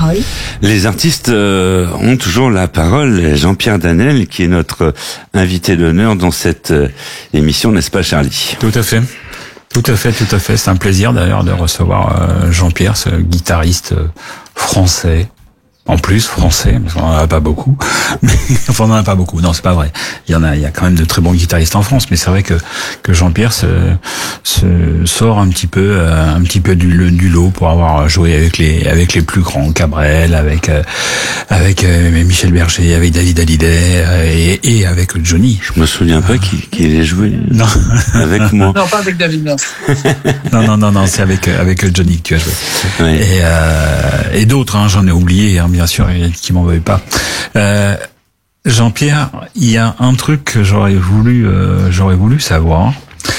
Oui. Les artistes ont toujours la parole. Jean-Pierre Danel, qui est notre invité d'honneur dans cette émission, n'est-ce pas, Charlie? Tout à fait. Tout à fait. C'est un plaisir d'ailleurs de recevoir Jean-Pierre, ce guitariste français. En plus, français, parce qu'on n'en a pas beaucoup. Mais, enfin, on n'en a pas beaucoup. Non, c'est pas vrai. Il y a quand même de très bons guitaristes en France, mais c'est vrai que Jean-Pierre se sort un petit peu du lot pour avoir joué avec les plus grands, Cabrel, avec Michel Berger, avec David Hallyday, et avec Johnny. Je me souviens pas qu'il ait joué. Non. Avec moi. Non, pas avec David, non. Non, c'est avec Johnny que tu as joué. Oui. Et d'autres, hein, j'en ai oublié, hein, bien sûr, qui m'en veuillent pas. Jean-Pierre, il y a un truc que j'aurais voulu savoir.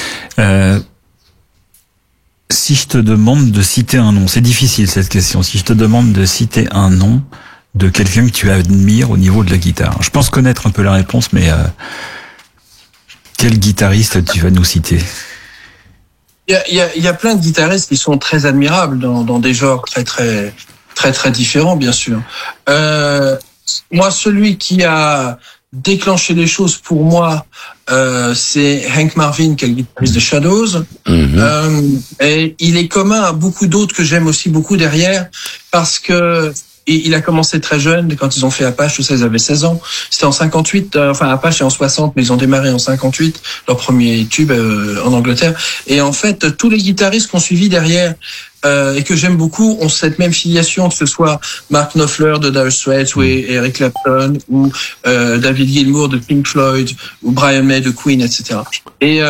Si je te demande de citer un nom, c'est difficile cette question. Si je te demande de citer un nom de quelqu'un que tu admires au niveau de la guitare, je pense connaître un peu la réponse, mais quel guitariste tu vas nous citer? Il y a plein de guitaristes qui sont très admirables dans des genres très différents, bien sûr. Moi, celui qui a déclenché les choses pour moi, c'est Hank Marvin, qui est le guitariste de Shadows. Et il est commun à beaucoup d'autres que j'aime aussi beaucoup derrière, parce que il a commencé très jeune, quand ils ont fait Apache, tout ça, ils avaient 16 ans. C'était en 58, Apache est en 60, mais ils ont démarré en 58, leur premier tube en Angleterre. Et en fait, tous les guitaristes qu'on suivi derrière, et que j'aime beaucoup, ont cette même filiation, que ce soit Mark Knopfler de Dire Straits, ou Eric Clapton, ou David Gilmour de Pink Floyd, ou Brian May de Queen, etc. Et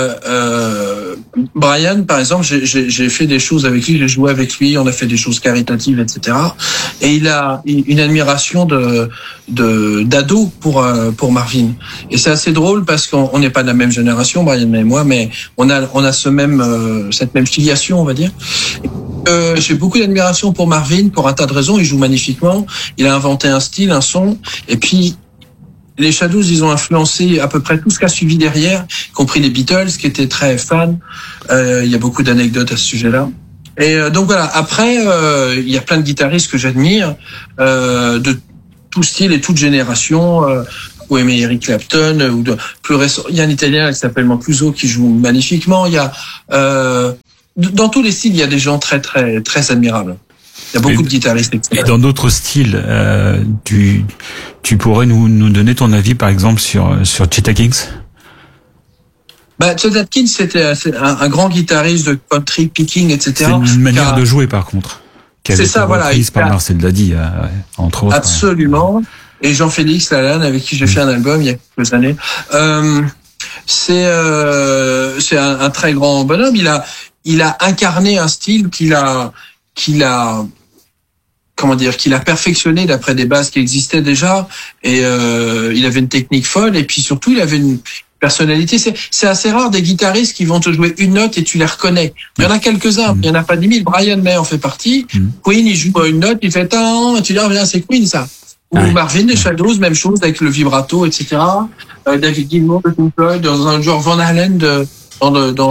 Brian, par exemple, j'ai fait des choses avec lui, j'ai joué avec lui, on a fait des choses caritatives, etc. Et il a une admiration d'ado pour Marvin. Et c'est assez drôle parce qu'on n'est pas de la même génération, Brian May et moi, mais on a cette même filiation, on va dire. J'ai beaucoup d'admiration pour Marvin pour un tas de raisons. Il joue magnifiquement. Il a inventé un style, un son. Et puis, les Shadows, ils ont influencé à peu près tout ce qu'a suivi derrière, y compris les Beatles, qui étaient très fans. Il y a beaucoup d'anecdotes à ce sujet-là. Et donc voilà. Après, il y a plein de guitaristes que j'admire, de tout style et toute génération. Ou aimer Eric Clapton, ou de plus récent. Il y a un Italien qui s'appelle Mancuso qui joue magnifiquement. Il y a dans tous les styles, il y a des gens très admirables. Il y a beaucoup de guitaristes. Et dans d'autres styles, tu pourrais nous donner ton avis, par exemple, sur Chet Atkins? Chet Atkins, c'était un grand guitariste de country, picking, etc. C'est une manière de jouer, par contre. C'est ça, voilà. Reprise par Marcel Dady, entre autres. Absolument. Et Jean-Félix Lalanne, avec qui j'ai fait un album il y a quelques années. C'est un très grand bonhomme. Il a incarné un style qu'il a perfectionné d'après des bases qui existaient déjà, et il avait une technique folle, et puis surtout il avait une personnalité. C'est assez rare des guitaristes qui vont te jouer une note et tu les reconnais. Il y en a quelques-uns, il y en a pas 10 000. Brian May en fait partie. Queen, il joue une note, il fait tant, tu dis c'est Queen ça. Ou Marvin des Shadows, même chose avec le vibrato, etc. David Gilmour de Pink Floyd, dans un genre Van Halen dans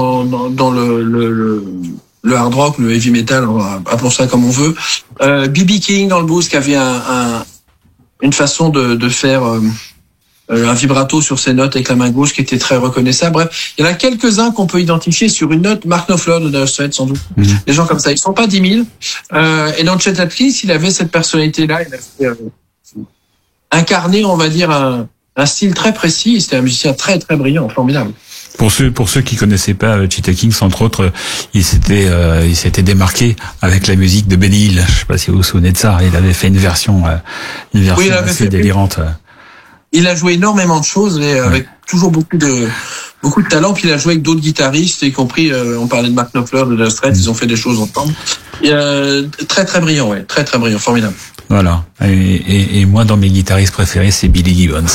le hard rock, le heavy metal, appelons ça comme on veut. B.B. King dans le blues, qui avait une façon de faire un vibrato sur ses notes avec la main gauche qui était très reconnaissable. Bref, il y en a quelques-uns qu'on peut identifier sur une note. Mark Knopfler de Dire Straits, sans doute. Des gens comme ça, ils sont pas 10 000. Et dans Chet Atkins, il avait cette personnalité-là. Il a fait incarner, on va dire, un style très précis. C'était un musicien très brillant, formidable. Pour ceux qui connaissaient pas Chet Atkins, entre autres, il s'était démarqué avec la musique de Benny Hill. Je sais pas si vous vous souvenez de ça. Il avait fait une version assez délirante. Il a joué énormément de choses, et avec toujours beaucoup de talent. Puis il a joué avec d'autres guitaristes, y compris, on parlait de Mark Knopfler, de Dire Straits, ils ont fait des choses ensemble. Très brillant, très brillant, formidable. Voilà. Et moi, dans mes guitaristes préférés, c'est Billy Gibbons.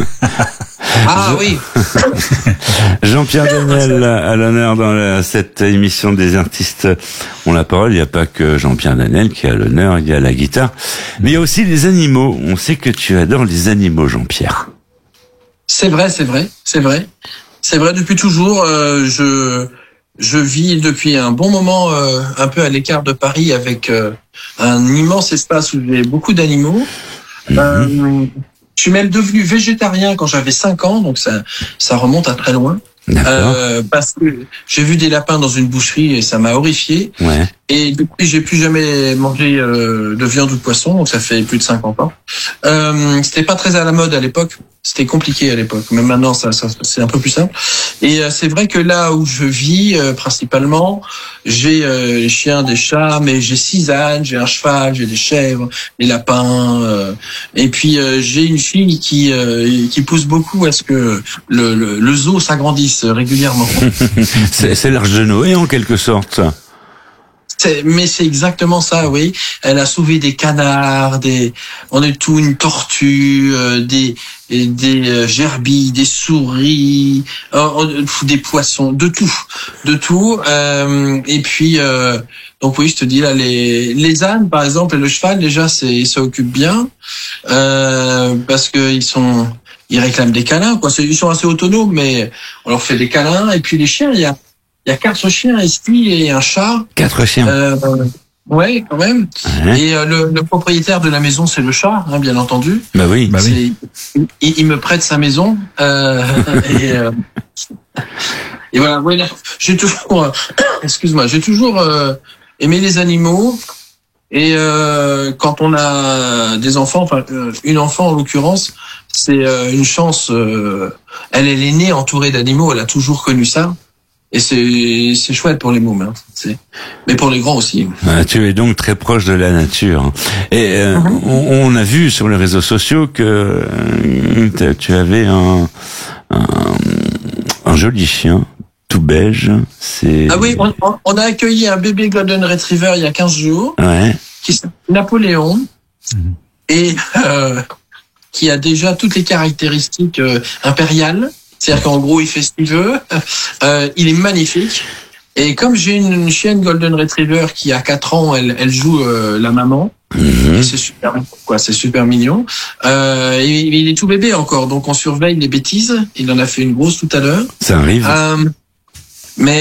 Oui. Jean-Pierre Danel à l'honneur dans cette émission des artistes ont la parole. Il n'y a pas que Jean-Pierre Danel qui a l'honneur, il y a la guitare, mais il y a aussi les animaux. On sait que tu adores les animaux, Jean-Pierre. C'est vrai depuis toujours. je vis depuis un bon moment un peu à l'écart de Paris avec un immense espace où j'ai beaucoup d'animaux. Je suis même devenu végétarien quand j'avais 5 ans, donc ça remonte à très loin. Parce que j'ai vu des lapins dans une boucherie et ça m'a horrifié. Ouais. Et depuis, j'ai plus jamais mangé de viande ou de poisson, donc ça fait plus de 50 ans. C'était pas très à la mode à l'époque. C'était compliqué à l'époque. Même maintenant, ça c'est un peu plus simple. Et c'est vrai que là où je vis, principalement, j'ai des chiens, des chats, mais j'ai 6 ânes, j'ai un cheval, j'ai des chèvres, des lapins. Et puis j'ai une fille qui pousse beaucoup à ce que le zoo s'agrandisse régulièrement. C'est l'Arche de Noé en quelque sorte. Mais c'est exactement ça, oui. Elle a sauvé des canards, une tortue, des gerbilles, des souris, des poissons, de tout. Et puis donc oui, je te dis là, les ânes par exemple et le cheval déjà, ils s'occupent bien parce que ils réclament des câlins, quoi. Ils sont assez autonomes, mais on leur fait des câlins. Et puis les chiens, il y a 4 chiens ici et un chat. 4 chiens. Ouais, quand même. Ouais. Et le propriétaire de la maison, c'est le chat, hein, bien entendu. Bah oui. Il me prête sa maison. Et voilà. Ouais, j'ai toujours, j'ai toujours aimé les animaux. Et quand on a des enfants, enfin une enfant en l'occurrence, c'est une chance. Elle est née entourée d'animaux. Elle a toujours connu ça. Et c'est chouette pour les mômes, hein. Mais pour les grands aussi. Ah, tu es donc très proche de la nature. Et on a vu sur les réseaux sociaux que tu avais un joli chien, tout beige. Ah oui, on a accueilli un bébé Golden Retriever il y a 15 jours, qui s'appelle Napoléon, et qui a déjà toutes les caractéristiques impériales. C'est-à-dire qu'en gros, il fait ce qu'il veut. Il est magnifique. Et comme j'ai une chienne Golden Retriever qui a 4 ans, elle joue la maman. Et c'est super, quoi. C'est super mignon. Et il est tout bébé encore, donc on surveille les bêtises. Il en a fait une grosse tout à l'heure. Ça arrive. Mais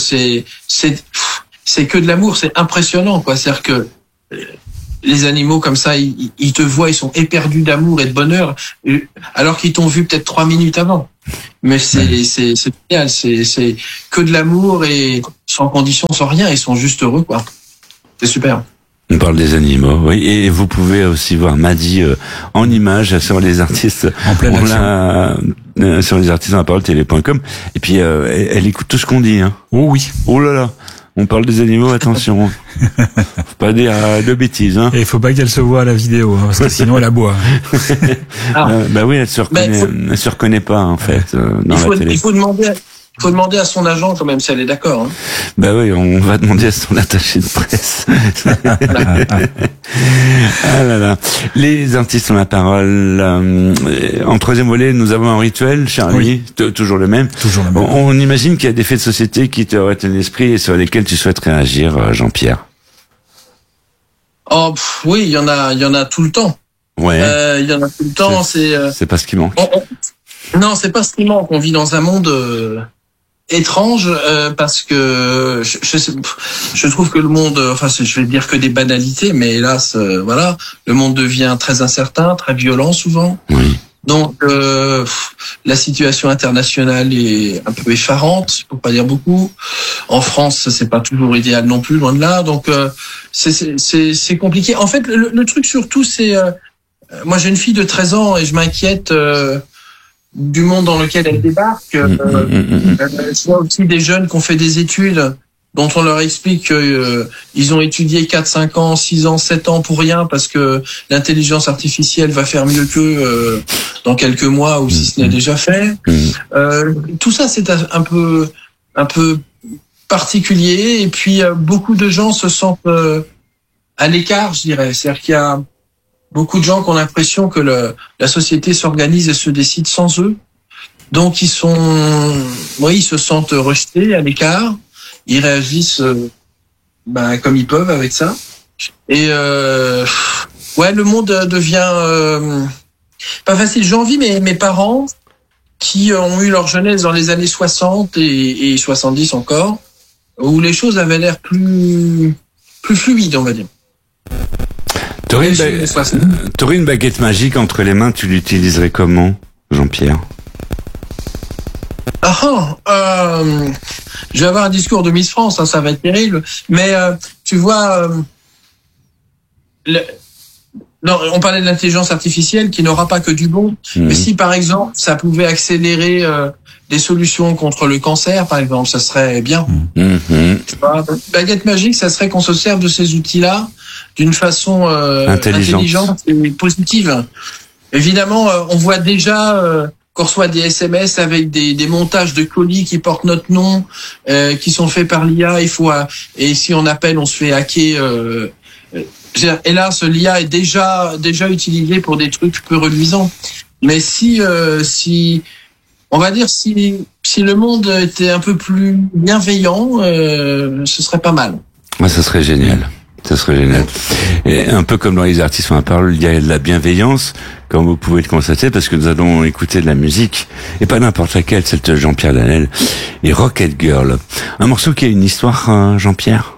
c'est que de l'amour. C'est impressionnant, quoi. C'est-à-dire que les animaux comme ça, ils te voient, ils sont éperdus d'amour et de bonheur, alors qu'ils t'ont vu peut-être 3 minutes avant. Mais c'est génial, c'est que de l'amour et sans condition, sans rien, ils sont juste heureux, quoi. C'est super. On parle des animaux, oui, et vous pouvez aussi voir Maddy en images sur les artistes, en pleine action. Sur les artistes en parole télé.com. Et puis elle écoute tout ce qu'on dit, hein. Oh oui. Oh là là. On parle des animaux, attention. Faut pas dire de bêtises, hein. Et il faut pas qu'elle se voit à la vidéo, hein, parce que sinon elle aboie. Bah oui, elle se reconnaît pas, en fait, dans la télé. Il faut demander à son agent, quand même, si elle est d'accord, hein. Bah oui, on va demander à son attaché de presse. Ah là là. Les artistes ont la parole. En troisième volet, nous avons un rituel, Charlie. Oui. Toujours le même. Toujours le même. On imagine qu'il y a des faits de société qui te retient l'esprit et sur lesquels tu souhaites réagir, Jean-Pierre. Oui, il y en a tout le temps. Ouais. Il y en a tout le temps, c'est pas ce qui manque. Non, c'est pas ce qui manque. On vit dans un monde étrange parce que je trouve que le monde, je vais dire que des banalités, mais hélas, voilà, le monde devient très incertain, très violent souvent. Oui. Donc la situation internationale est un peu effarante, pour pas dire beaucoup. En France, c'est pas toujours idéal non plus, loin de là. Donc c'est compliqué. En fait, le truc surtout, c'est moi j'ai une fille de 13 ans et je m'inquiète du monde dans lequel elle débarque. Je vois aussi des jeunes qui ont fait des études dont on leur explique qu'ils ont étudié 4, 5 ans, 6 ans, 7 ans pour rien parce que l'intelligence artificielle va faire mieux qu'eux dans quelques mois ou si ce n'est déjà fait. Tout ça, c'est un peu particulier et puis beaucoup de gens se sentent à l'écart, je dirais. C'est-à-dire qu'il y a beaucoup de gens qui ont l'impression que la société s'organise et se décide sans eux. Donc ils se sentent rejetés, à l'écart. Ils réagissent comme ils peuvent avec ça. Et le monde devient pas facile. J'ai envie mes parents qui ont eu leur jeunesse dans les années 60 et 70 encore, où les choses avaient l'air plus fluides, on va dire. T'aurais une baguette magique entre les mains, tu l'utiliserais comment, Jean-Pierre? Je vais avoir un discours de Miss France, hein, ça va être terrible. Mais tu vois, non, on parlait de l'intelligence artificielle qui n'aura pas que du bon. Mais si par exemple ça pouvait accélérer des solutions contre le cancer, par exemple, ça serait bien. Baguette magique, ça serait qu'on se serve de ces outils-là d'une façon intelligente et positive. Évidemment, on voit déjà qu'on reçoit des SMS avec des montages de colis qui portent notre nom, qui sont faits par l'IA. Et si on appelle, on se fait hacker. Hélas, l'IA est déjà utilisée pour des trucs peu reluisants. Mais si on va dire si le monde était un peu plus bienveillant, ce serait pas mal. Ouais, ça serait génial. Ça serait génial. Et un peu comme dans les artistes, on a parlé, il y a de la bienveillance, comme vous pouvez le constater, parce que nous allons écouter de la musique, et pas n'importe laquelle, celle de Jean-Pierre Danel, et Rocket Girl. Un morceau qui a une histoire, Jean-Pierre?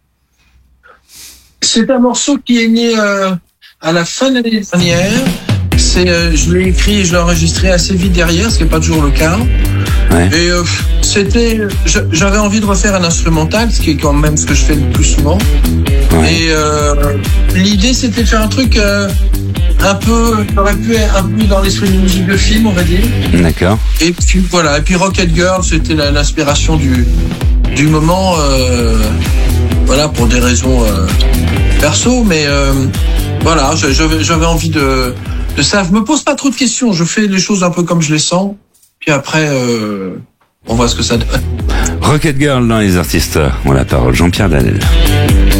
C'est un morceau qui est né à la fin de l'année dernière. Je l'ai écrit et je l'ai enregistré assez vite derrière, ce qui n'est pas toujours le cas. Ouais. Et j'avais envie de refaire un instrumental, ce qui est quand même ce que je fais le plus souvent. Ouais. Et l'idée, c'était de faire un truc un peu, qui aurait pu être un peu dans l'esprit de musique de film, on va dire. D'accord. Et puis voilà. Et puis Rocket Girl, c'était l'inspiration du moment. Voilà, pour des raisons perso, mais voilà, j'avais envie de ça. Je me pose pas trop de questions. Je fais les choses un peu comme je les sens. Puis après, on voit ce que ça donne. Rocket Girl dans les artistes. On la parole, Jean-Pierre Danel.